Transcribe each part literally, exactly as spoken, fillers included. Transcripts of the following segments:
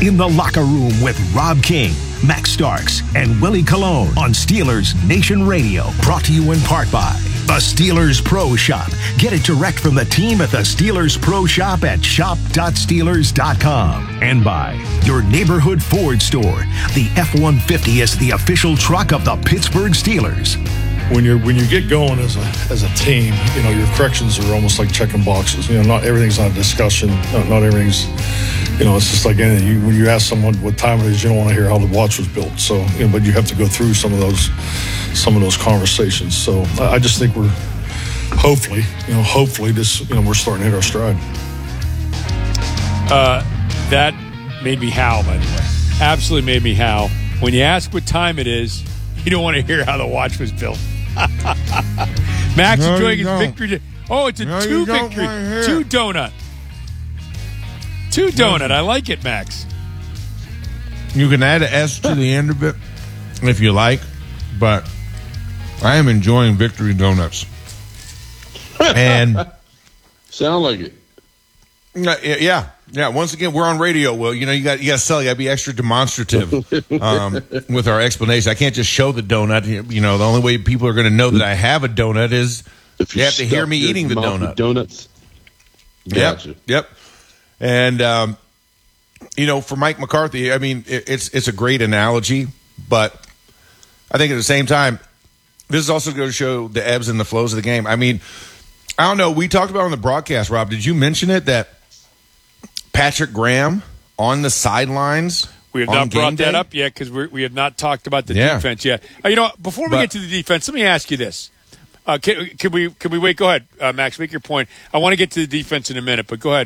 In the Locker Room with Rob King, Max Starks, and Willie Colon on Steelers Nation Radio. Brought to you in part by the Steelers Pro Shop. Get it direct from the team at the Steelers Pro Shop at shop dot steelers dot com. And by your neighborhood Ford store. The F one fifty is the official truck of the Pittsburgh Steelers. When you're when you get going as a as a team, you know, your corrections are almost like checking boxes. You know, not everything's not a discussion. Not, not everything's, you know, it's just like anything. You, when you ask someone what time it is, you don't want to hear how the watch was built. So, you know, but you have to go through some of those some of those conversations. So, I, I just think we're hopefully, you know, hopefully this, you know, we're starting to hit our stride. Uh, that made me howl, by the way. Absolutely made me howl. When you ask what time it is, you don't want to hear how the watch was built. Max no, enjoying his don't. victory. Oh, it's a no, two victory. Two donut. Two donut. I like it, Max. You can add an S to the end of it if you like, but I am enjoying Victory Donuts. And sound like it. Yeah, yeah. Once again, we're on radio. Will you know you got you got to sell. You got to be extra demonstrative um, with our explanation. I can't just show the donut. You know, the only way people are going to know that I have a donut is if you have to hear me eating the donut. Donuts. Gotcha. Yep. Yep. And um, you know, for Mike McCarthy, I mean, it, it's it's a great analogy, but I think at the same time, this is also going to show the ebbs and the flows of the game. I mean, I don't know. We talked about on the broadcast, Rob. Did you mention it that Patrick Graham on the sidelines? We have not brought that up yet because we have not talked about the yeah. defense yet. Uh, you know, before we but, get to the defense, let me ask you this. Uh, can, can we can we wait? Go ahead, uh, Max. Make your point. I want to get to the defense in a minute, but go ahead.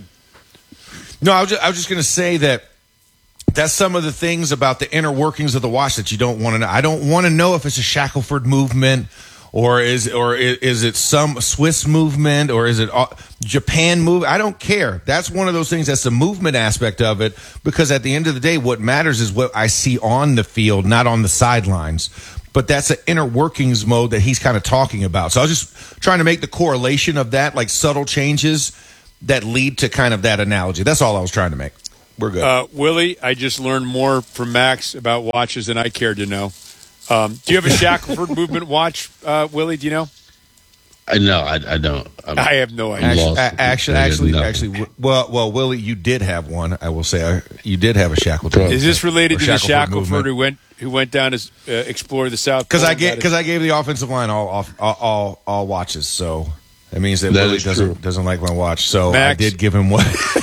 No, I was just, I was just going to say that that's some of the things about the inner workings of the watch that you don't want to know. I don't want to know if it's a Shackelford movement. Or is or is, is it some Swiss movement or is it Japan move? I don't care. That's one of those things. That's the movement aspect of it, because at the end of the day, what matters is what I see on the field, not on the sidelines. But that's an inner workings mode that he's kind of talking about. So I was just trying to make the correlation of that, like subtle changes that lead to kind of that analogy. That's all I was trying to make. We're good. Uh, Willie, I just learned more from Max about watches than I cared to know. Um, do you have a Shackelford movement watch, uh, Willie? Do you know? I know. I, I don't. I'm, I have no idea. Actually, actually, actually, actually, well, well, Willie, you did have one. I will say, you did have a Shackleton. Is this related to the Shackelford who movement. went who went down to uh, explore the South? Because I get because I gave the offensive line all all all, all watches, so that means that, that Willie doesn't true. doesn't like my watch. So Max, I did give him one.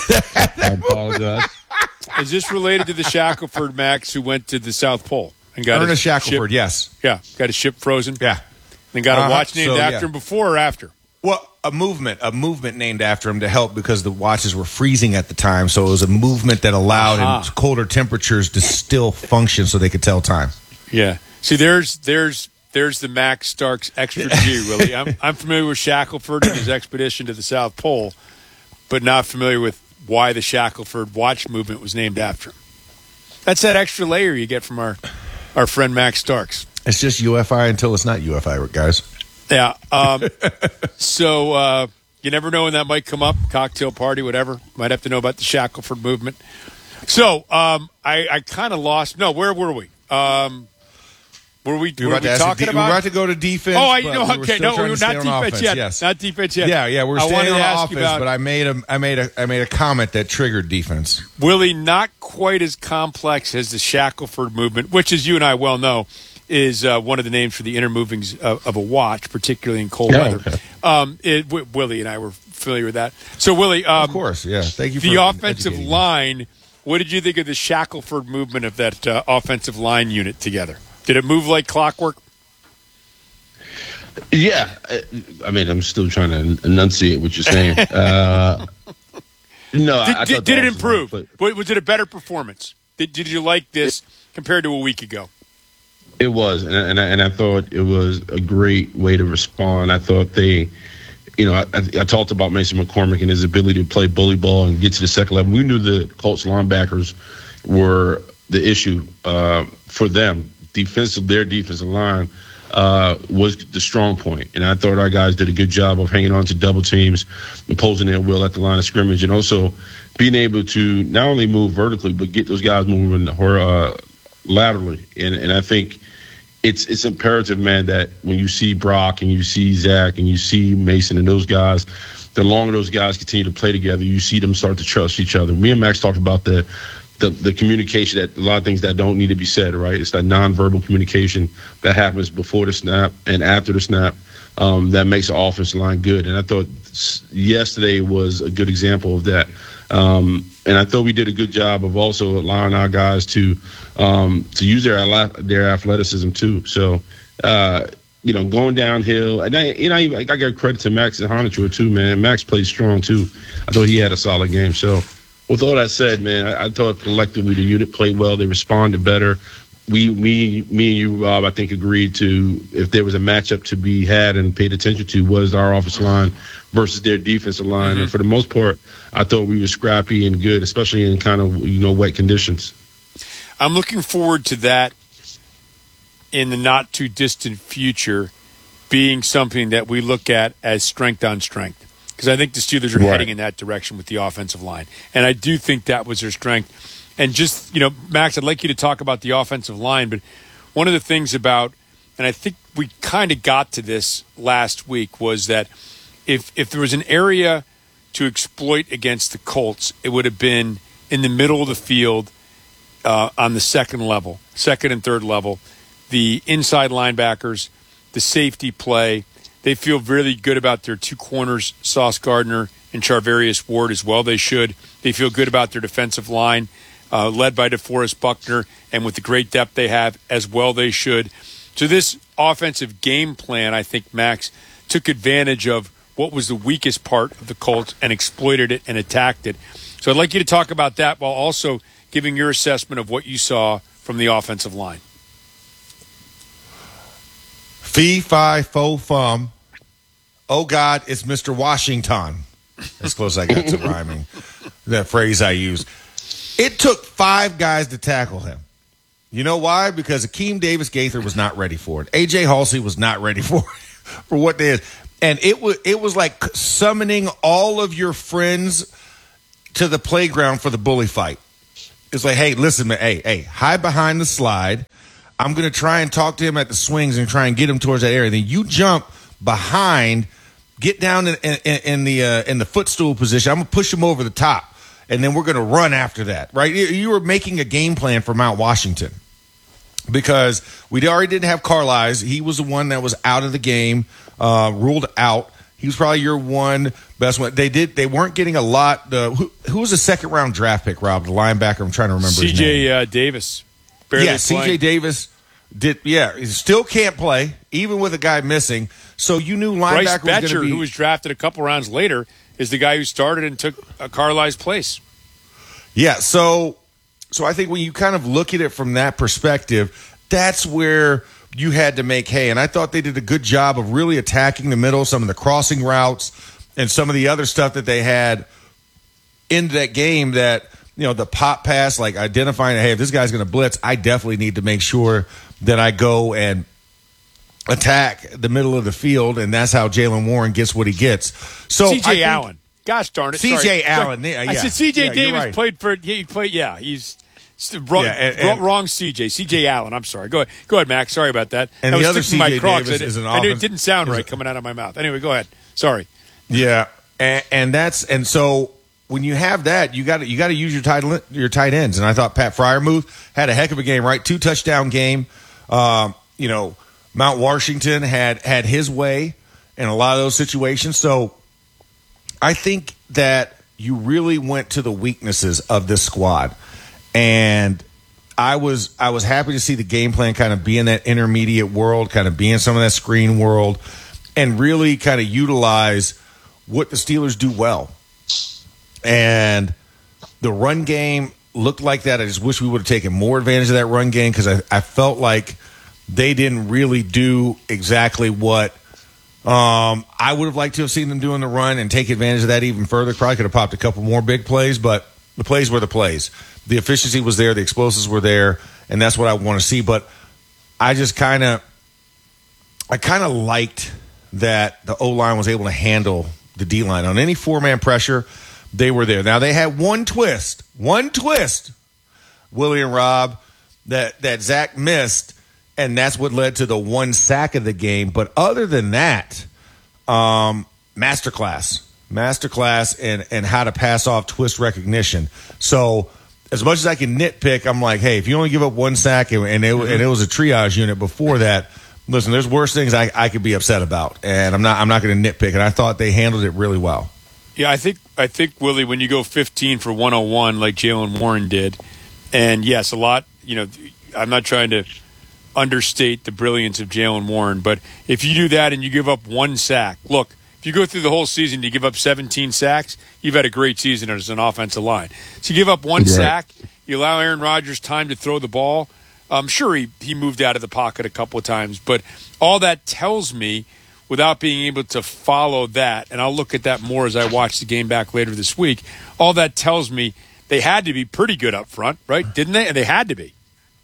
I apologize. Is this related to the Shackelford Max who went to the South Pole? And got Ernest Shackelford, ship, yes. Yeah, got his ship frozen. Yeah. And got a uh-huh. watch named so, after yeah. him before or after? Well, a movement, a movement named after him to help because the watches were freezing at the time. So it was a movement that allowed uh-huh. in colder temperatures to still function so they could tell time. Yeah. See, there's there's there's the Max Starks extra G, really. I'm, I'm familiar with Shackelford and his expedition to the South Pole, but not familiar with why the Shackelford watch movement was named after him. That's that extra layer you get from our... Our friend Max Starks. It's just U F I until it's not U F I, guys. Yeah. Um, so uh, you never know when that might come up. Cocktail party, whatever. Might have to know about the Shackelford movement. So um, I, I kind of lost. No, where were we? Um, were we, we, were we talking de- about? We were about to go to defense. Oh, I know. We okay, no, we're not defense offense, yet. Yes. Not defense yet. Yeah, yeah. We're staying on offense, about, but I made a, I made a, I made a comment that triggered defense. Willie, not quite as complex as the Shackelford movement, which, as you and I well know, is uh, one of the names for the inner movings of, of a watch, particularly in cold yeah, weather. Okay. Um, it, w- Willie and I were familiar with that. So, Willie, um, of course, yeah. Thank you. The for offensive line. What did you think of the Shackelford movement of that uh, offensive line unit together? Did it move like clockwork? Yeah, I mean, I'm still trying to enunciate what you're saying. uh, no, did, I, I did, did it improve? Line, was it a better performance? Did, did you like this compared to a week ago? It was, and I, and, I, and I thought it was a great way to respond. I thought they, you know, I, I talked about Mason McCormick and his ability to play bully ball and get to the second level. We knew the Colts linebackers were the issue uh, for them, defensive, their defensive line. uh, was the strong point. And I thought our guys did a good job of hanging on to double teams, imposing their will at the line of scrimmage, and also being able to not only move vertically, but get those guys moving uh, laterally. And, and I think it's it's imperative, man, that when you see Brock and you see Zach and you see Mason and those guys, the longer those guys continue to play together, you see them start to trust each other. Me and Max talked about the The, the communication, that a lot of things that don't need to be said, right? It's that nonverbal communication that happens before the snap and after the snap um, that makes the offensive line good. And I thought yesterday was a good example of that. Um, and I thought we did a good job of also allowing our guys to um, to use their their athleticism too. So, uh, you know, going downhill, and I, you know, I got credit to Max and Honichua too, man. Max played strong too. I thought he had a solid game. So, with all that said, man, I, I thought collectively the unit played well. They responded better. We, me, me and you, Rob, I think agreed to, if there was a matchup to be had and paid attention to, was our offensive line versus their defensive line. Mm-hmm. And for the most part, I thought we were scrappy and good, especially in kind of, you know, wet conditions. I'm looking forward to that in the not too distant future being something that we look at as strength on strength. Because I think the Steelers are right. heading in that direction with the offensive line. And I do think that was their strength. And just, you know, Max, I'd like you to talk about the offensive line. But one of the things about, and I think we kind of got to this last week, was that if if there was an area to exploit against the Colts, it would have been in the middle of the field uh, on the second level, second and third level, the inside linebackers, the safety play. They feel really good about their two corners, Sauce Gardner and Charvarius Ward, as well they should. They feel good about their defensive line, uh, led by DeForest Buckner, and with the great depth they have, as well they should. So this offensive game plan, I think, Max, took advantage of what was the weakest part of the Colts and exploited it and attacked it. So I'd like you to talk about that while also giving your assessment of what you saw from the offensive line. Fee, fi, fo, fum. Oh, God, it's Mister Washington. As close as I got to rhyming. That phrase I use. It took five guys to tackle him. You know why? Because Akeem Davis-Gaither was not ready for it. A J Halsey was not ready for it, for what they is. And it was, it was like summoning all of your friends to the playground for the bully fight. It's like, hey, listen, man, hey, hey, hide behind the slide. I'm going to try and talk to him at the swings and try and get him towards that area. Then you jump behind, get down in, in, in the uh, in the footstool position. I'm going to push him over the top, and then we're going to run after that, right? You, you were making a game plan for Mount Washington because we already didn't have Carlisle. He was the one that was out of the game, uh, ruled out. He was probably your one best one. They did. They weren't getting a lot. Uh, who, who was the second round draft pick, Rob? The linebacker. I'm trying to remember his name. C J Uh, Davis. Barely yeah, C J Davis did. Yeah, he still can't play, even with a guy missing. So you knew linebacker Bryce was going to be. Who was drafted a couple rounds later, is the guy who started and took uh, Carlisle's place. Yeah, so so I think when you kind of look at it from that perspective, that's where you had to make hay. And I thought they did a good job of really attacking the middle, some of the crossing routes, and some of the other stuff that they had in that game that, you know, the pop pass, like identifying, hey, if this guy's going to blitz, I definitely need to make sure that I go and attack the middle of the field, and that's how Jaylen Warren gets what he gets. So C J Allen. Gosh darn it. C J Sorry. Allen. Sorry. Yeah, I said C J yeah, Davis right. played for, he played, yeah, he's wrong, yeah, and, and, wrong C J. C J Allen, I'm sorry. Go ahead, go ahead, Max. Sorry about that. And I the was other sticking C J my Crocs. Davis I, is an I knew it offense- didn't sound is right a- coming out of my mouth. Anyway, go ahead. Sorry. Yeah, and, and that's and so when you have that, you got to you got to use your tight your tight ends. And I thought Pat Freiermuth had a heck of a game, right? Two touchdown game. Um, you know, Mount Washington had had his way in a lot of those situations. So I think that you really went to the weaknesses of this squad, and I was I was happy to see the game plan kind of be in that intermediate world, kind of be in some of that screen world, and really kind of utilize what the Steelers do well. And the run game looked like that. I just wish we would have taken more advantage of that run game because I, I felt like they didn't really do exactly what um, I would have liked to have seen them do in the run and take advantage of that even further. Probably could have popped a couple more big plays, but the plays were the plays. The efficiency was there. The explosives were there, and that's what I want to see. But I just kind of I kind of liked that the O-line was able to handle the D-line. On any four-man pressure, they were there. Now, they had one twist, one twist, Willie and Rob, that, that Zach missed, and that's what led to the one sack of the game. But other than that, um, masterclass. Masterclass and, and how to pass off twist recognition. So as much as I can nitpick, I'm like, hey, if you only give up one sack and, and, it, and it was a triage unit before that, listen, there's worse things I, I could be upset about, and I'm not I'm not going to nitpick. And I thought they handled it really well. Yeah, I think I think Willie, when you go fifteen for one oh one like Jaylen Warren did, and yes, a lot. You know, I'm not trying to understate the brilliance of Jaylen Warren, but if you do that and you give up one sack, look. If you go through the whole season, you give up seventeen sacks, you've had a great season as an offensive line. So you give up one right. sack, you allow Aaron Rodgers time to throw the ball. I'm sure he, he moved out of the pocket a couple of times, but all that tells me, without being able to follow that, and I'll look at that more as I watch the game back later this week, all that tells me they had to be pretty good up front, right? Didn't they? And they had to be.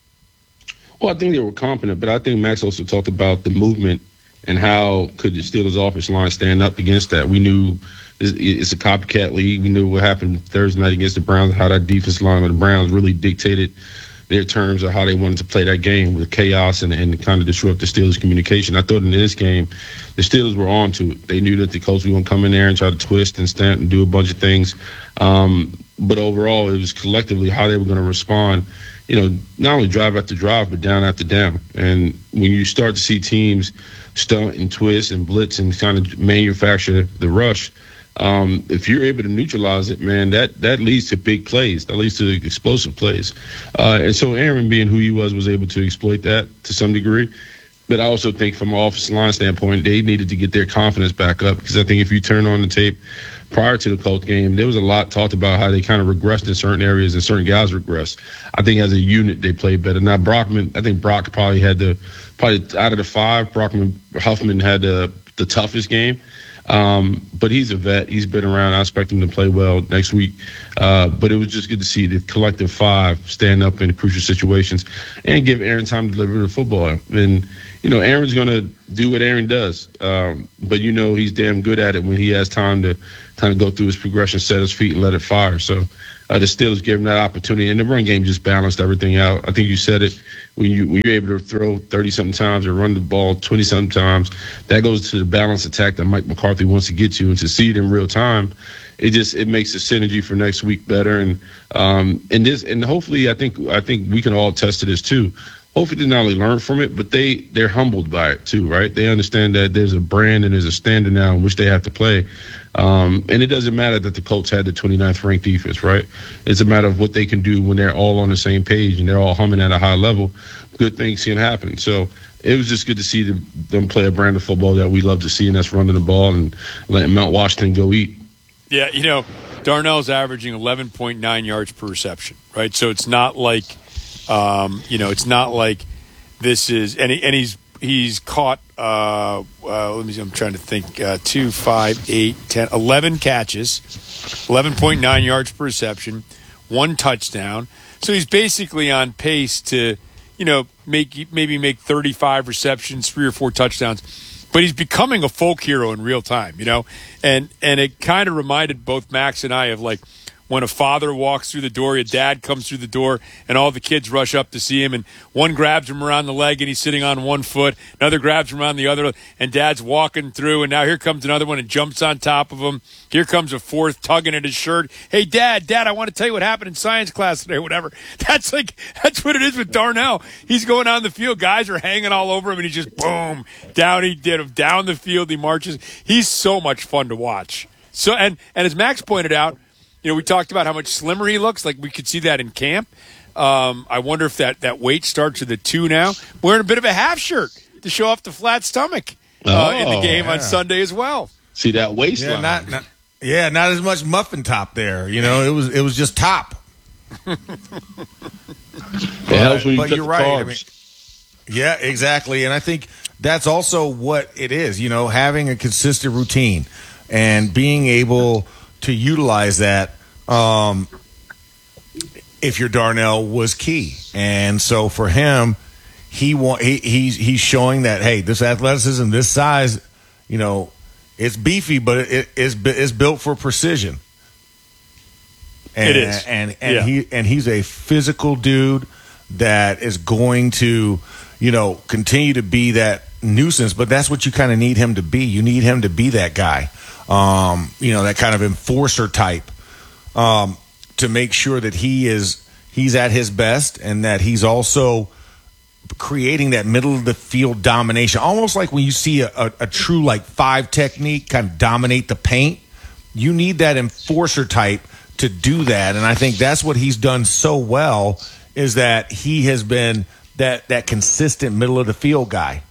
Well, I think they were competent, but I think Max also talked about the movement and how could the Steelers' offensive line stand up against that. We knew it's a copycat league. We knew what happened Thursday night against the Browns, how that defense line of the Browns really dictated their terms of how they wanted to play that game with chaos and, and kind of disrupt the Steelers' communication. I thought in this game, the Steelers were on to it. They knew that the coach was going to come in there and try to twist and stamp and do a bunch of things. Um, but overall, it was collectively how they were going to respond, you know, not only drive after drive, but down after down. And when you start to see teams stunt and twist and blitz and kind of manufacture the rush, um, if you're able to neutralize it, man, that, that leads to big plays. That leads to explosive plays. Uh, and so Aaron, being who he was, was able to exploit that to some degree. But I also think from an offensive line standpoint, they needed to get their confidence back up, because I think if you turn on the tape prior to the Colts game, there was a lot talked about how they kind of regressed in certain areas and certain guys regressed. I think as a unit, they played better. Now, Brockman, I think Brock probably had the, probably out of the five, Brockman, Huffman had the, the toughest game. Um, but he's a vet. He's been around. I expect him to play well next week. Uh, but it was just good to see the collective five stand up in crucial situations and give Aaron time to deliver the football. And, you know, Aaron's going to do what Aaron does. Um, but, you know, he's damn good at it when he has time to kind of go through his progression, set his feet, and let it fire. So uh, the Steelers gave him that opportunity. And the run game just balanced everything out. I think you said it. When, you, when you're able to throw thirty-something times or run the ball twenty-something times, that goes to the balanced attack that Mike McCarthy wants to get you. And to see it in real time, it just it makes the synergy for next week better. And um, and this and hopefully, I think I think we can all attest to this too. Hopefully, they not only learn from it, but they they're humbled by it too, right? They understand that there's a brand and there's a standard now in which they have to play. Um, and it doesn't matter that the Colts had the twenty-ninth ranked defense, right? It's a matter of what they can do when they're all on the same page and they're all humming at a high level. Good things can happen. So it was just good to see them, them play a brand of football that we love to see, and that's running the ball and letting Mount Washington go eat. Yeah, you know, Darnell's averaging eleven point nine yards per reception, right? So it's not like, um, you know, it's not like this is, and, he, and he's he's caught, uh, uh, let me see, I'm trying to think, uh, two, five, eight, ten, eleven catches, eleven point nine yards per reception, one touchdown. So he's basically on pace to, you know, make maybe make thirty-five receptions, three or four touchdowns. But he's becoming a folk hero in real time, you know? And and it kind of reminded both Max and I of, like, when a father walks through the door, a dad comes through the door, and all the kids rush up to see him, and one grabs him around the leg, and he's sitting on one foot, another grabs him around the other, and dad's walking through, and now here comes another one and jumps on top of him. Here comes a fourth tugging at his shirt. Hey, Dad, Dad, I want to tell you what happened in science class today, whatever. That's like, that's what it is with Darnell. He's going on the field. Guys are hanging all over him, and he just, boom, down he did him, down the field he marches. He's so much fun to watch. So, and, and as Max pointed out, you know, we talked about how much slimmer he looks. Like, we could see that in camp. Um, I wonder if that, that weight starts with a two now. Wearing a bit of a half shirt to show off the flat stomach uh, oh, in the game yeah. on Sunday as well. See that waistline? Yeah, not, not, yeah, not as much muffin top there. You know, it was it was just top. It helps when you but cut you're the right. carbs. I mean, yeah, exactly. And I think that's also what it is. You know, having a consistent routine and being able to utilize that, um, if you're Darnell, was key. And so for him, he want he, he's he's showing that, hey, this athleticism, this size, you know, it's beefy, but it, it's it's built for precision. And, it is, and and yeah. he and he's a physical dude that is going to, you know, continue to be that nuisance. But that's what you kind of need him to be. You need him to be that guy, um, you know, that kind of enforcer type, um, to make sure that he is he's at his best and that he's also creating that middle of the field domination, almost like when you see a, a, a true like five technique kind of dominate the paint. You need that enforcer type to do that, and I think that's what he's done so well, is that he has been that that consistent middle of the field guy.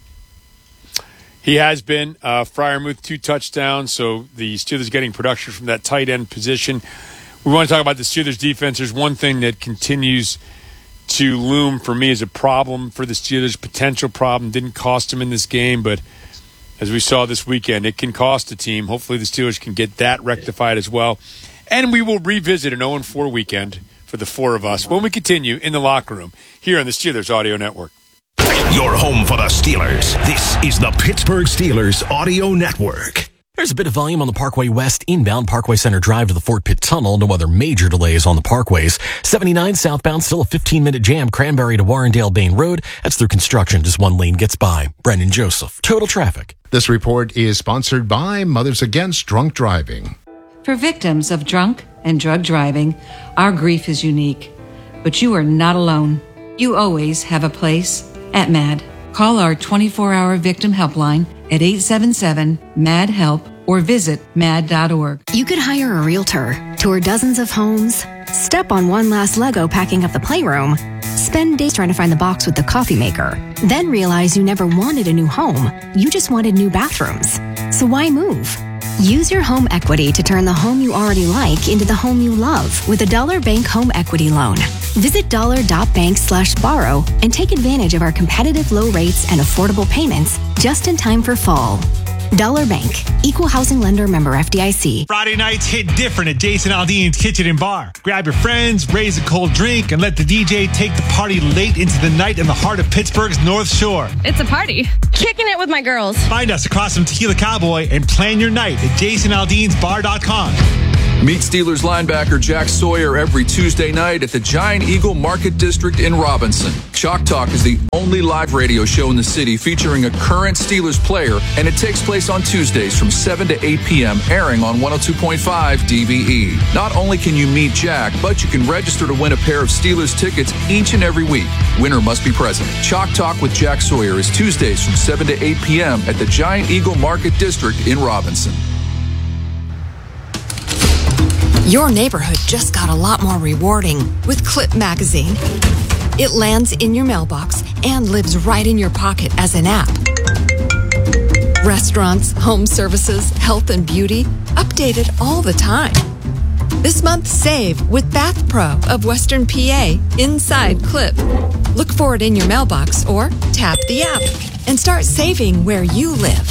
He has been. uh, Freiermuth, two touchdowns, so the Steelers getting production from that tight end position. We want to talk about the Steelers defense. There's one thing that continues to loom for me as a problem for the Steelers, potential problem. Didn't cost them in this game, but as we saw this weekend, it can cost a team. Hopefully the Steelers can get that rectified as well. And we will revisit an oh and four weekend for the four of us when we continue in the locker room here on the Steelers Audio Network. Your home for the Steelers. This is the Pittsburgh Steelers Audio Network. There's a bit of volume on the Parkway West inbound Parkway Center Drive to the Fort Pitt Tunnel. No other major delays on the parkways. seventy-nine southbound, still a fifteen-minute jam. Cranberry to Warrendale Bain Road. That's through construction. Just one lane gets by. Brendan Joseph. Total traffic. This report is sponsored by Mothers Against Drunk Driving. For victims of drunk and drug driving, our grief is unique. But you are not alone. You always have a place at MAD. Call our twenty-four hour victim helpline at eight seven seven, M A D, HELP or visit mad dot org. You could hire a realtor, tour dozens of homes, step on one last Lego packing up the playroom, spend days trying to find the box with the coffee maker, then realize you never wanted a new home. You just wanted new bathrooms. So why move? Use your home equity to turn the home you already like into the home you love with a Dollar Bank Home Equity Loan. Visit dollar.bank slash borrow and take advantage of our competitive low rates and affordable payments just in time for fall. Dollar Bank, Equal Housing Lender, member F D I C. Friday nights hit different at Jason Aldean's Kitchen and Bar. Grab your friends, raise a cold drink, and let the D J take the party late into the night in the heart of Pittsburgh's North Shore. It's a party. Kicking it with my girls. Find us across from Tequila Cowboy and plan your night at jason aldeans bar dot com. Meet Steelers linebacker Jack Sawyer every Tuesday night at the Giant Eagle Market District in Robinson. Chalk Talk is the only live radio show in the city featuring a current Steelers player, and it takes place on Tuesdays from seven to eight p.m., airing on one oh two point five D V E. Not only can you meet Jack, but you can register to win a pair of Steelers tickets each and every week. Winner must be present. Chalk Talk with Jack Sawyer is Tuesdays from seven to eight p.m. at the Giant Eagle Market District in Robinson. Your neighborhood just got a lot more rewarding with Clip Magazine. It lands in your mailbox and lives right in your pocket as an app. Restaurants, home services, health and beauty, updated all the time. This month, save with Bath Pro of Western P A inside Clip. Look for it in your mailbox or tap the app and start saving where you live.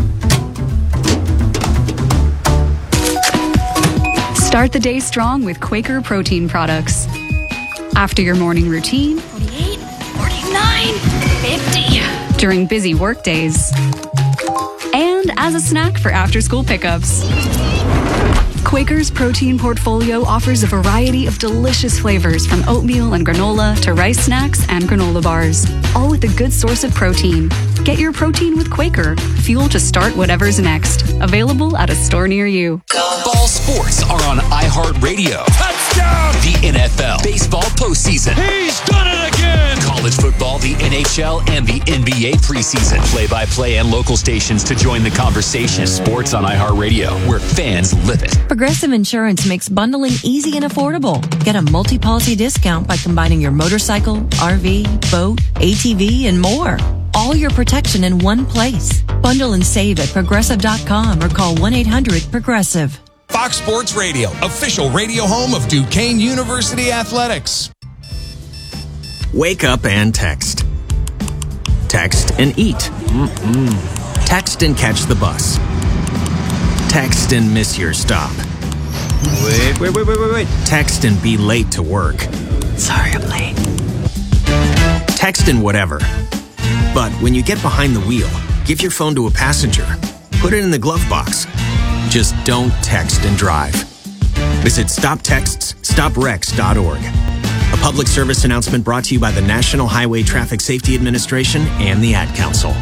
Start the day strong with Quaker protein products. After your morning routine, forty-eight, forty-nine, fifty. During busy work days, and as a snack for after-school pickups. Quaker's protein portfolio offers a variety of delicious flavors from oatmeal and granola to rice snacks and granola bars, all with a good source of protein. Get your protein with Quaker, fuel to start whatever's next. Available at a store near you. Ball sports are on iHeartRadio. Touchdown! The N F L, baseball postseason. He's done it again! College football, the N H L, and the N B A preseason. Play-by-play and local stations to join the conversation. Sports on iHeartRadio, where fans live it. Progressive Insurance makes bundling easy and affordable. Get a multi-policy discount by combining your motorcycle, R V, boat, A T V, and more. All your protection in one place. Bundle and save at progressive dot com or call one eight hundred progressive. Fox Sports Radio, official radio home of Duquesne University Athletics. Wake up and text. Text and eat. Mm-mm. Text and catch the bus. Text and miss your stop. Wait, wait, wait, wait, wait, wait. Text and be late to work. Sorry, I'm late. text and whatever. But when you get behind the wheel, give your phone to a passenger. Put it in the glove box. Just don't text and drive. Visit stop texts stop wrecks dot org. A public service announcement brought to you by the National Highway Traffic Safety Administration and the Ad Council.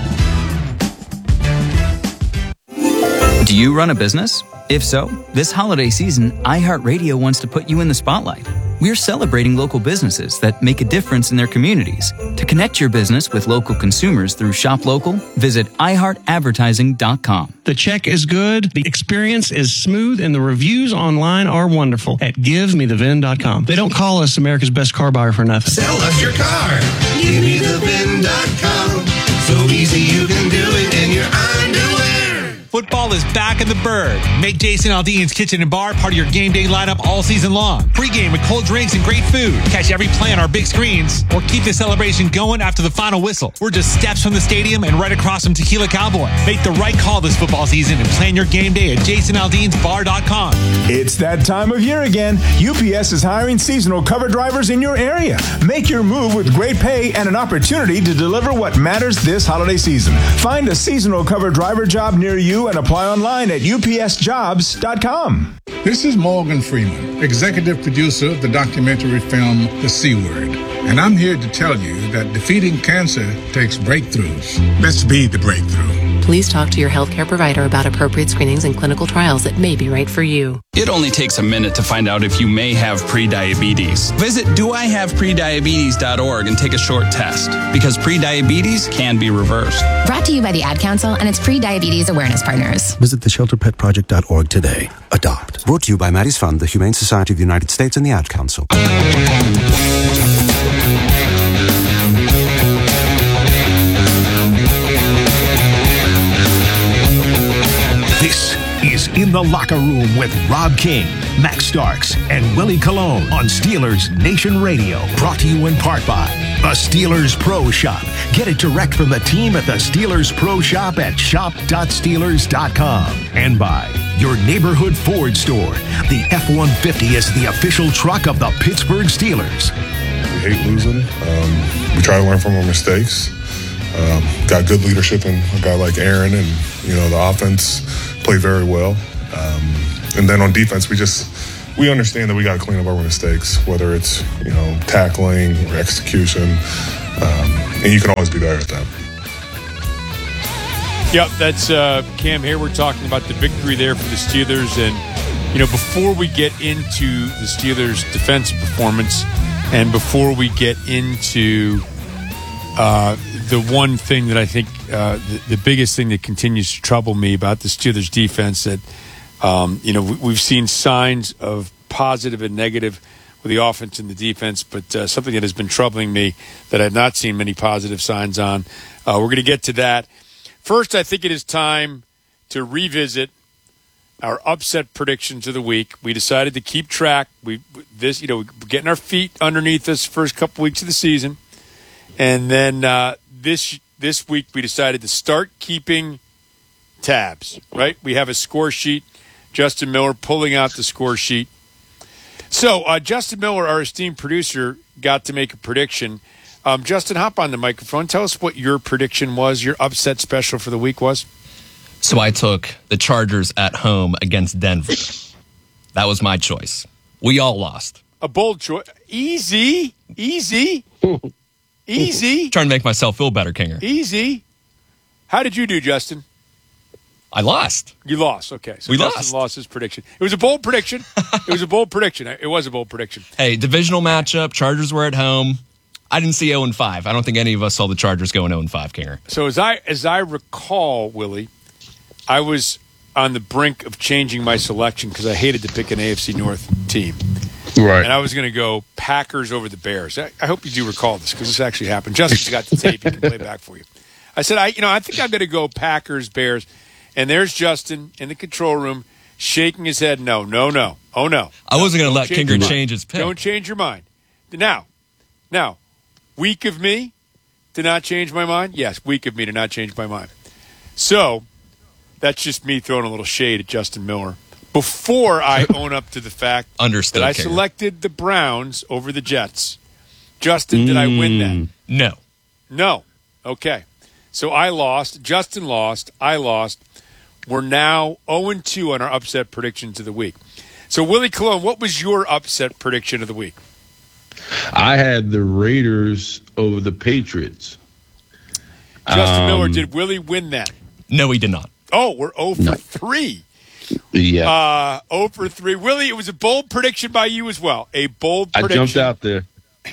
Do you run a business? If so, this holiday season, iHeartRadio wants to put you in the spotlight. We're celebrating local businesses that make a difference in their communities. To connect your business with local consumers through Shop Local, visit i heart advertising dot com. The check is good, the experience is smooth, and the reviews online are wonderful at give me the V I N dot com. They don't call us America's best car buyer for nothing. Sell us your car. give me the V I N dot com. So easy you can do it in your underwear. Football is back in the Bird. Make Jason Aldean's Kitchen and Bar part of your game day lineup all season long. Pre-game with cold drinks and great food. Catch every play on our big screens or keep the celebration going after the final whistle. We're just steps from the stadium and right across from Tequila Cowboy. Make the right call this football season and plan your game day at jason aldeans bar dot com. It's that time of year again. U P S is hiring seasonal cover drivers in your area. Make your move with great pay and an opportunity to deliver what matters this holiday season. Find a seasonal cover driver job near you and apply online at u p s jobs dot com. This is Morgan Freeman, executive producer of the documentary film The C Word. And I'm here to tell you that defeating cancer takes breakthroughs. Let's be the breakthrough. Please talk to your healthcare provider about appropriate screenings and clinical trials that may be right for you. It only takes a minute to find out if you may have prediabetes. Visit do I have prediabetes dot org and take a short test, because prediabetes can be reversed. Brought to you by the Ad Council and its pre-diabetes awareness partners. Visit the shelter pet project dot org today. Adopt. Brought to you by Maddie's Fund, the Humane Society of the United States, and the Ad Council. This is In the Locker Room with Rob King, Max Starks, and Willie Colon on Steelers Nation Radio. Brought to you in part by the Steelers Pro Shop. Get it direct from the team at the Steelers Pro Shop at shop dot steelers dot com. And by your neighborhood Ford store. The F one fifty is the official truck of the Pittsburgh Steelers. We hate losing. Um, we try to learn from our mistakes. Um, got good leadership in a guy like Aaron, and you know the offense played very well. Um, and then on defense, we just we understand that we got to clean up our mistakes, whether it's you know tackling or execution, um, and you can always be better at that. Yep, that's uh, Cam here. We're talking about the victory there for the Steelers, and you know before we get into the Steelers' defensive performance, and before we get into uh, the one thing that I think uh, the, the biggest thing that continues to trouble me about the Steelers defense, that um, you know we, we've seen signs of positive and negative with the offense and the defense, but uh, something that has been troubling me that I've not seen many positive signs on. Uh, we're going to get to that. First, I think it is time to revisit our upset predictions of the week. We decided to keep track. We this you know getting our feet underneath us first couple weeks of the season, and then. Uh, This this week we decided to start keeping tabs, right? We have a score sheet. Justin Miller pulling out the score sheet. So uh, Justin Miller, our esteemed producer, got to make a prediction. Um, Justin, hop on the microphone. Tell us what your prediction was, your upset special for the week was. So I took the Chargers at home against Denver. That was my choice. We all lost. A bold choice. Easy. Easy. Easy. Trying to make myself feel better, Kinger. Easy. How did you do, Justin? I lost. You lost. Okay. So we Justin lost. lost his prediction. It was a bold prediction. It was a bold prediction. It was a bold prediction. Hey, divisional matchup. Chargers were at home. I didn't see oh and five. I don't think any of us saw the Chargers going oh and five, Kinger. So as I as I recall, Willie, I was on the brink of changing my selection because I hated to pick an A F C North team. Right. And I was going to go Packers over the Bears. I, I hope you do recall this because this actually happened. Justin's got the tape. He can play back for you. I said, I, you know, I think I'm going to go Packers, Bears. And there's Justin in the control room shaking his head. No, no, no. Oh, no. I wasn't going to let change Kinger change his pick. Don't change your mind. Now, now, weak of me to not change my mind? Yes, weak of me to not change my mind. So that's just me throwing a little shade at Justin Miller. Before I own up to the fact Understood, that I Kinger. selected the Browns over the Jets. Justin, did I win that? No. No. Okay. So I lost. Justin lost. I lost. We're now oh and two on our upset predictions of the week. So, Willie Colon, what was your upset prediction of the week? I had the Raiders over the Patriots. Justin um, Miller, did Willie win that? No, he did not. Oh, we're oh for No. three. Yeah. Uh, oh for three. Willie, it was a bold prediction by you as well. A bold I prediction. jumped out there.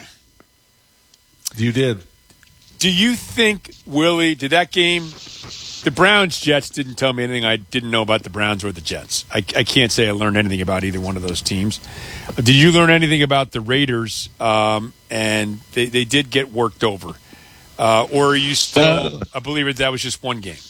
You did. Do you think, Willie, did that game, the Browns-Jets didn't tell me anything I didn't know about the Browns or the Jets. I, I can't say I learned anything about either one of those teams. Did you learn anything about the Raiders? Um, and they, they did get worked over. Uh, or are you still a believer that that was just one game?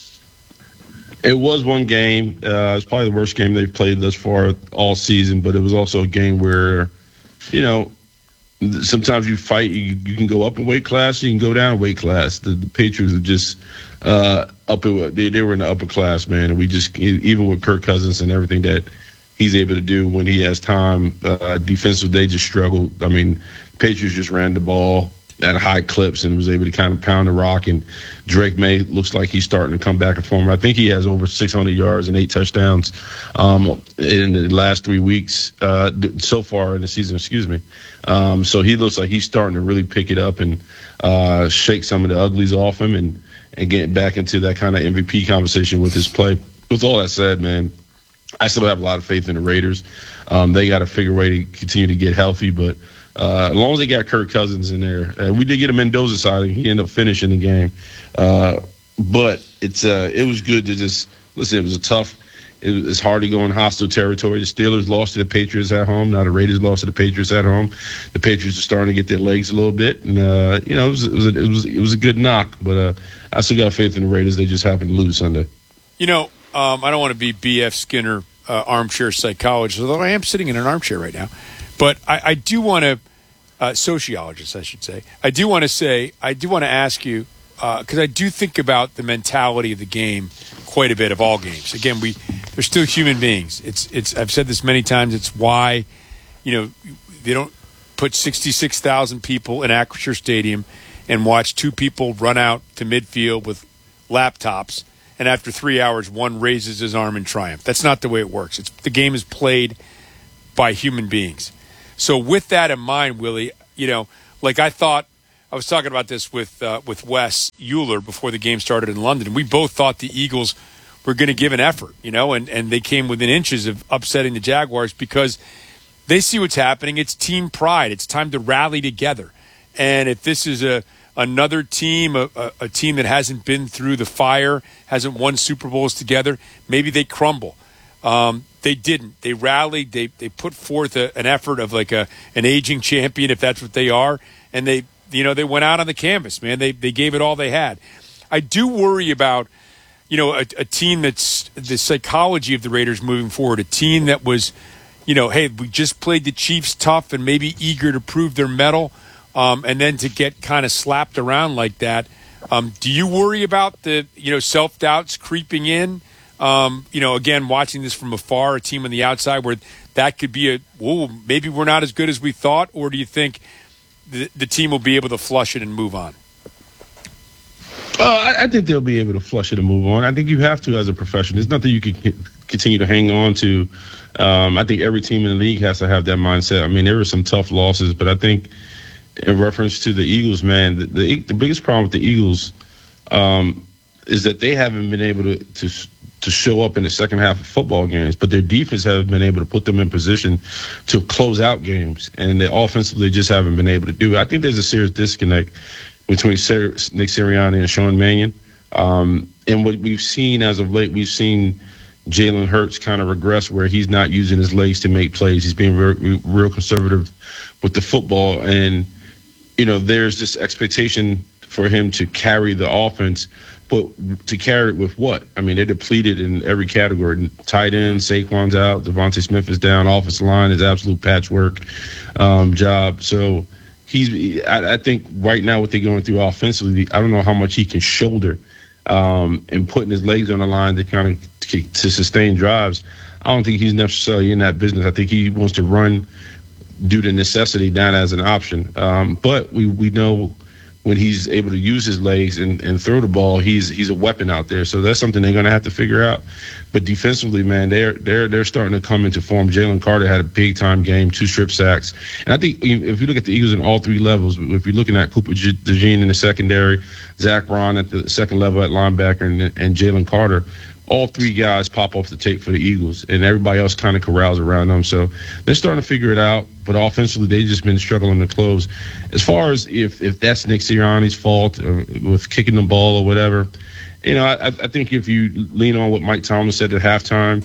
It was one game. Uh, it's probably the worst game they've played thus far all season, but it was also a game where, you know, sometimes you fight, you, you can go up in weight class, you can go down in weight class. The, the Patriots are just uh, up. They, they were in the upper class, man. And we just, even with Kirk Cousins and everything that he's able to do when he has time, uh, defensive, they just struggled. I mean, Patriots just ran the ball at high clips and was able to kind of pound the rock. And Drake May looks like he's starting to come back in form. I think he has over six hundred yards and eight touchdowns um, in the last three weeks uh, so far in the season, excuse me. Um, so he looks like he's starting to really pick it up and uh, shake some of the uglies off him and, and get back into that kind of M V P conversation with his play. With all that said, man, I still have a lot of faith in the Raiders. Um, they got to figure a way to continue to get healthy, but Uh, as long as they got Kirk Cousins in there, uh, we did get a Mendoza side. He ended up finishing the game, uh, but it's uh, it was good to just listen. It was a tough. It was it's hard to go in hostile territory. The Steelers lost to the Patriots at home. Now the Raiders lost to the Patriots at home. The Patriots are starting to get their legs a little bit, and uh, you know it was it was a, it was it was a good knock. But uh, I still got faith in the Raiders. They just happened to lose Sunday. You know, um, I don't want to be B F Skinner, uh, armchair psychologist, although I am sitting in an armchair right now. But I, I do want to, uh, sociologist, I should say. I do want to say, I do want to ask you, because uh, I do think about the mentality of the game quite a bit of all games. Again, we they're still human beings. It's it's. I've said this many times. It's why, you know, they don't put sixty-six thousand people in Acrisure Stadium and watch two people run out to midfield with laptops, and after three hours, one raises his arm in triumph. That's not the way it works. It's the game is played by human beings. So with that in mind, Willie, you know, like I thought, I was talking about this with uh, with Wes Euler before the game started in London. We both thought the Eagles were going to give an effort, you know, and, and they came within inches of upsetting the Jaguars because they see what's happening. It's team pride. It's time to rally together. And if this is a another team, a, a, a team that hasn't been through the fire, hasn't won Super Bowls together, maybe they crumble. Um, they didn't. They rallied. They they put forth a, an effort of like a an aging champion, if that's what they are, and they. You know, they went out on the canvas, man. They they gave it all they had. I do worry about, you know, a, a team that's the psychology of the Raiders moving forward, a team that was, you know, hey, we just played the Chiefs tough and maybe eager to prove their mettle, um, and then to get kind of slapped around like that. Um, do you worry about the, you know, self-doubts creeping in? Um, you know, again, watching this from afar, a team on the outside where that could be a, whoa, maybe we're not as good as we thought, or do you think The, the team will be able to flush it and move on? Uh, I, I think they'll be able to flush it and move on. I think you have to as a professional. There's nothing you can c- continue to hang on to. Um, I think every team in the league has to have that mindset. I mean, there were some tough losses, but I think in reference to the Eagles, man, the, the, the biggest problem with the Eagles um, is that they haven't been able to, to to show up in the second half of football games, but their defense has been able to put them in position to close out games, and they offensively just haven't been able to do it. I think there's a serious disconnect between Ser- Nick Sirianni and Sean Mannion. Um, and what we've seen as of late, we've seen Jalen Hurts kind of regress where he's not using his legs to make plays. He's being real, real conservative with the football, and, you know, there's this expectation for him to carry the offense. But to carry it with what? I mean, they're depleted in every category. Tight end, Saquon's out. Devontae Smith is down. Offensive line is absolute patchwork um, job. So he's. I, I think right now what they're going through offensively, I don't know how much he can shoulder um, and putting his legs on the line to kind of to, to sustain drives. I don't think he's necessarily in that business. I think he wants to run due to necessity, not as an option. Um, but we we know. when he's able to use his legs and, and throw the ball, he's he's a weapon out there. So that's something they're going to have to figure out. But defensively, man, they're they're they're starting to come into form. Jalen Carter had a big time game, two strip sacks, and I think if you look at the Eagles in all three levels, if you're looking at Cooper DeJean in the secondary, Zach Braun at the second level at linebacker, and, and Jalen Carter, all three guys pop off the tape for the Eagles, and everybody else kind of corrals around them. So they're starting to figure it out. But offensively, they've just been struggling to close. As far as if if that's Nick Sirianni's fault or with kicking the ball or whatever, you know, I, I think if you lean on what Mike Tomlin said at halftime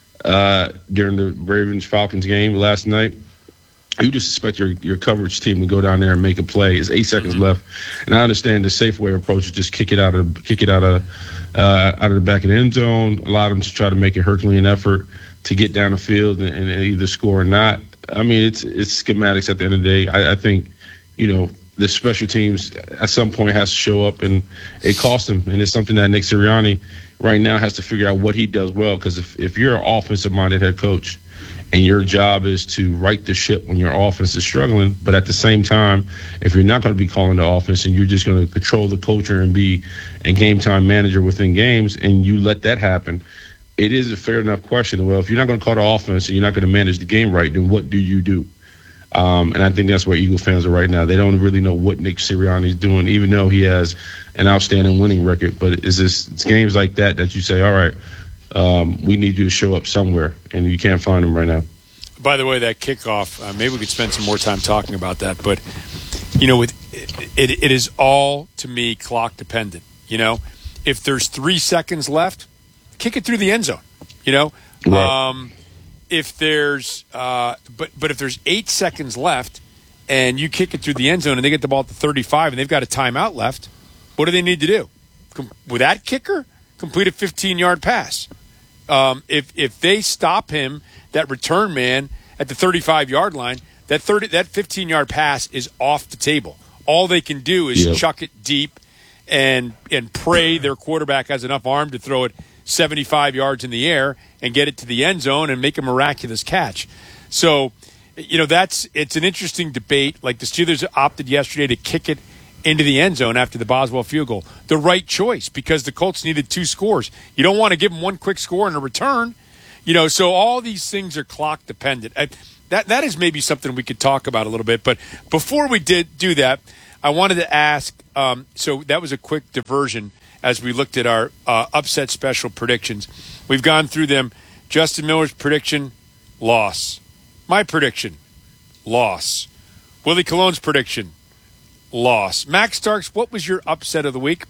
uh, during the Ravens-Falcons game last night, you just expect your, your coverage team to go down there and make a play. It's eight seconds left, and I understand the safe way approach is just kick it out of kick it out of uh, out of the back of the end zone. Allow them to try to make a Herculean effort to get down the field and, and either score or not. I mean, it's it's schematics at the end of the day. I, I think, you know, the special teams at some point has to show up, and it costs them. And it's something that Nick Sirianni right now has to figure out what he does well. Because if, if you're an offensive-minded head coach and your job is to right the ship when your offense is struggling, but at the same time, if you're not going to be calling the offense and you're just going to control the culture and be a game-time manager within games, and you let that happen, it is a fair enough question. Well, if you're not going to call the offense and you're not going to manage the game right, then what do you do? Um, and I think that's where Eagle fans are right now. They don't really know what Nick Sirianni is doing, even though he has an outstanding winning record. But it's, this, it's games like that that you say, all right, um, we need you to show up somewhere, and you can't find them right now. By the way, that kickoff, uh, maybe we could spend some more time talking about that. But, you know, with it, it, it is all, to me, clock dependent. You know, if there's three seconds left, kick it through the end zone, you know? Right. Um, if there's uh, but but if there's eight seconds left and you kick it through the end zone and they get the ball at the thirty-five and they've got a timeout left, what do they need to do? Com- with that kicker, complete a fifteen-yard pass. Um, if if they stop him, that return man, at the thirty-five-yard line, that thirty that fifteen-yard pass is off the table. All they can do is Yep. chuck it deep and and pray their quarterback has enough arm to throw it seventy-five yards in the air and get it to the end zone and make a miraculous catch. So, you know, that's it's an interesting debate. Like the Steelers opted yesterday to kick it into the end zone after the Boswell field goal. The right choice, because the Colts needed two scores. You don't want to give them one quick score in a return. You know, so all these things are clock dependent. I, that that is maybe something we could talk about a little bit. But before we did do that, I wanted to ask, um, so that was a quick diversion as we looked at our uh, upset special predictions. We've gone through them. Justin Miller's prediction, loss. My prediction, loss. Willie Cologne's prediction, loss. Max Starks, what was your upset of the week?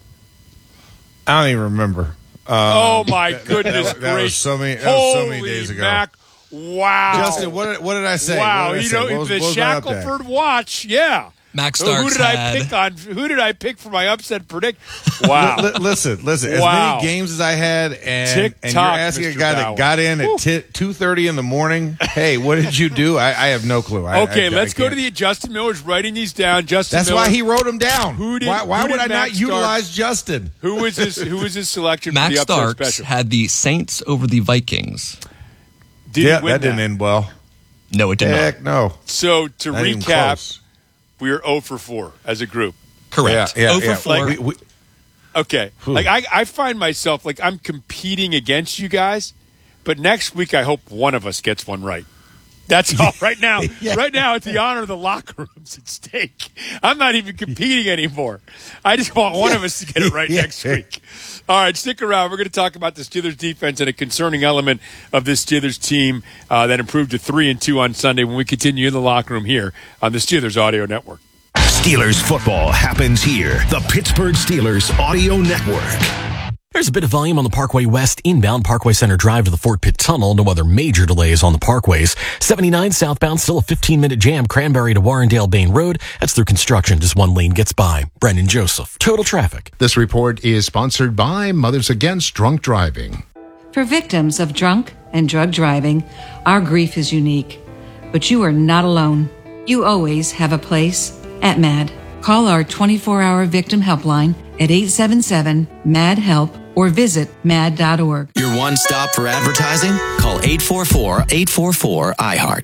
I don't even remember. Um, oh, my that- goodness that, that, gracious. was so many. That was so many Holy days ago. Mac, wow. Justin, what did, what did I say? Wow, What did I you say? know, What was- the what was my update? Shackelford watch, yeah. Max So who Starks did I had- pick on? Who did I pick for my upset predict? Wow. Li- li- listen, listen. As Wow. many games as I had, and, and you're Tick-tock, asking Mister a guy Bauer. that got in at t- two thirty in the morning. Hey, what did you do? I, I have no clue. I, Okay, I, let's I go can't. to the Justin Miller's writing these down. Justin That's Miller, why he wrote them down. Who did, why why who would did I Max not utilize Starks- Justin? Who was his Who was his selection Max for the upset Starks special? had the Saints over the Vikings. Did yeah, he win that didn't end well. No, it did Heck no. So to Not even recap, close. we are zero for four as a group. Correct. Yeah, yeah, Over yeah. four. We- we- Okay, Whew. like I, I find myself like I'm competing against you guys, but next week I hope one of us gets one right. That's all. Right now, Yeah. right now, it's the honor of the locker room's at stake. I'm not even competing anymore. I just want one of us to get it right Yeah. next week. All right, stick around. We're going to talk about the Steelers defense and a concerning element of this Steelers team uh, that improved to three and two on Sunday when we continue in the locker room here on the Steelers Audio Network. Steelers football happens here. The Pittsburgh Steelers Audio Network. There's a bit of volume on the Parkway West inbound Parkway Center Drive to the Fort Pitt Tunnel. No other major delays on the parkways. seventy-nine southbound, still a fifteen-minute jam. Cranberry to Warrendale Bain Road. That's through construction. Just one lane gets by. Brendan Joseph. Total traffic. This report is sponsored by Mothers Against Drunk Driving. For victims of drunk and drug driving, our grief is unique. But you are not alone. You always have a place at M A D. Call our twenty-four hour victim helpline at eight seven seven, M A D, HELP or visit mad dot org. Your one stop for advertising? Call eight four four, eight four four, I heart.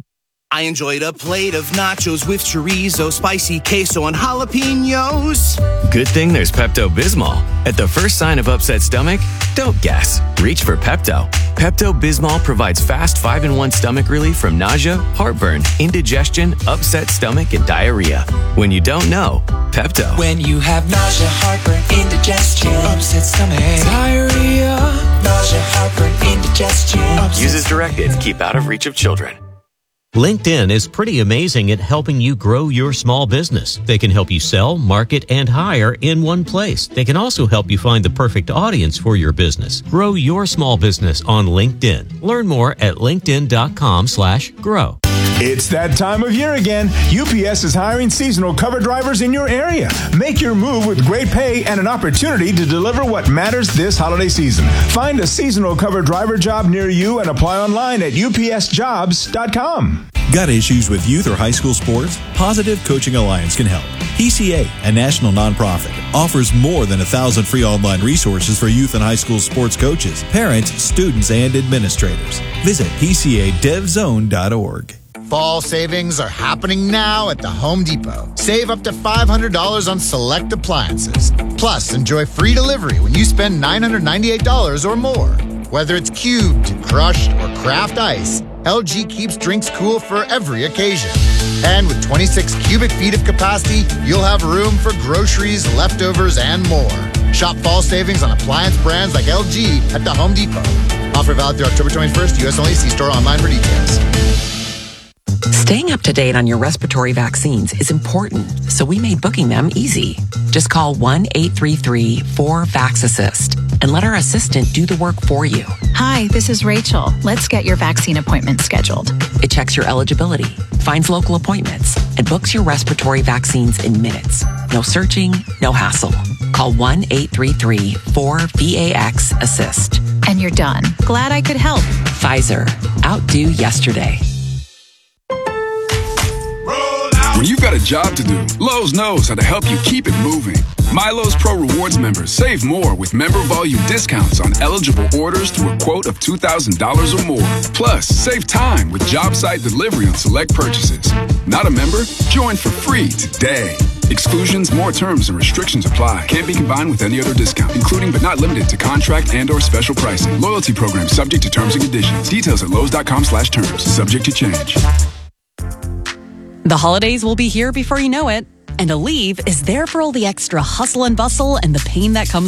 I enjoyed a plate of nachos with chorizo, spicy queso, and jalapenos. Good thing there's Pepto-Bismol. At the first sign of upset stomach, don't guess. Reach for Pepto. Pepto-Bismol provides fast five in one stomach relief from nausea, heartburn, indigestion, upset stomach, and diarrhea. When you don't know, Pepto. When you have nausea, heartburn, indigestion, upset stomach, diarrhea, nausea, heartburn, indigestion. Use as directed. Keep out of reach of children. LinkedIn is pretty amazing at helping you grow your small business. They can help you sell, market, and hire in one place. They can also help you find the perfect audience for your business. Grow your small business on LinkedIn. Learn more at linkedin.com slash grow. It's that time of year again. U P S is hiring seasonal cover drivers in your area. Make your move with great pay and an opportunity to deliver what matters this holiday season. Find a seasonal cover driver job near you and apply online at U P S jobs dot com. Got issues with youth or high school sports? Positive Coaching Alliance can help. P C A, a national nonprofit, offers more than a thousand free online resources for youth and high school sports coaches, parents, students, and administrators. Visit P C A dev zone dot org. Fall savings are happening now at the Home Depot. Save up to five hundred dollars on select appliances. Plus, enjoy free delivery when you spend nine hundred ninety-eight dollars or more. Whether it's cubed, crushed, or craft ice, L G keeps drinks cool for every occasion. And with twenty-six cubic feet of capacity, you'll have room for groceries, leftovers, and more. Shop fall savings on appliance brands like L G at the Home Depot. Offer valid through October twenty-first. U S only. See store online for details. Staying up to date on your respiratory vaccines is important, so we made booking them easy. Just call one eight three three four VAX-ASSIST and let our assistant do the work for you. Hi, this is Rachel. Let's get your vaccine appointment scheduled. It checks your eligibility, finds local appointments, and books your respiratory vaccines in minutes. No searching, no hassle. Call one eight three three four VAX-ASSIST. And you're done. Glad I could help. Pfizer. Outdo yesterday. When you've got a job to do, Lowe's knows how to help you keep it moving. My Lowe's Pro Rewards members save more with member volume discounts on eligible orders through a quote of two thousand dollars or more. Plus, save time with job site delivery on select purchases. Not a member? Join for free today. Exclusions, more terms, and restrictions apply. Can't be combined with any other discount, including but not limited to contract and or special pricing. Loyalty program subject to terms and conditions. Details at lowes.com slash terms. Subject to change. The holidays will be here before you know it, and Aleve is there for all the extra hustle and bustle and the pain that comes